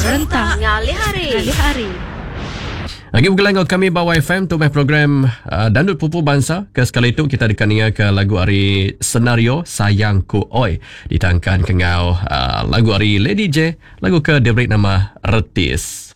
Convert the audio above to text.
Rentang Ngalih Hari. Lagi bergelang kami bawa FM untuk program Dandut Pupu Bangsa. Ke sekali itu kita dekania ke lagu hari Senario Sayangku Oi. Ditangkan kengau lagu hari Lady J. Lagu ke diberi nama Retis.